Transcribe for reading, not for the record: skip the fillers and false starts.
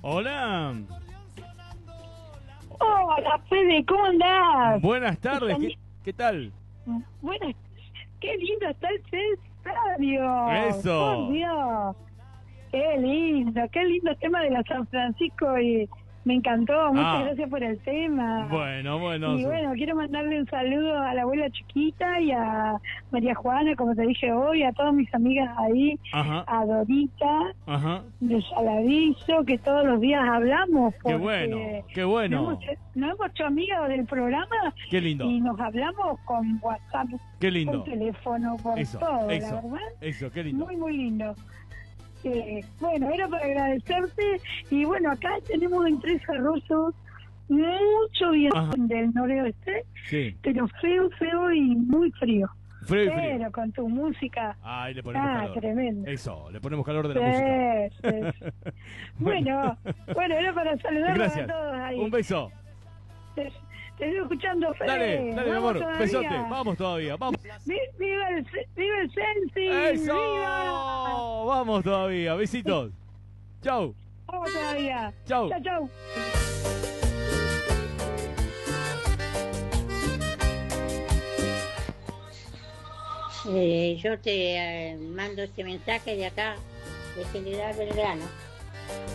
Hola. Hola, Fede, ¿cómo andás? Buenas tardes. ¿Qué tal? Bueno, qué lindo está el cesario. Eso. Por Dios. Qué lindo tema de la San Francisco y me encantó. Muchas gracias por el tema. Bueno. Y bueno, quiero mandarle un saludo a la abuela chiquita y a María Juana, como te dije hoy, a todas mis amigas ahí, Ajá. a Dorita, Ajá. de Saladillo, que todos los días hablamos. Qué bueno, qué bueno. Nos hemos hecho amigas del programa. Qué lindo. Y nos hablamos con WhatsApp, Qué lindo. por teléfono, por todo, la verdad. Eso, qué lindo. Muy, muy lindo. Bueno, era para agradecerte. Y bueno, acá tenemos en Tres Arroyos mucho viento del noroeste, sí, pero feo y muy frío. Frío. Pero con tu música. Ay, le ponemos calor. Tremendo. Eso, le ponemos calor de la música. Sí. Bueno, era para saludarlos a todos ahí. Un beso. Te estoy escuchando, Fede. Dale, mi amor, todavía. besote. Vamos todavía, vamos. ¡Viva el Celsi! ¡Eso! ¡Viva! Vamos todavía, besitos. Chau. Vamos todavía. Chau. Chau. Yo te mando este mensaje de acá, de General Belgrano.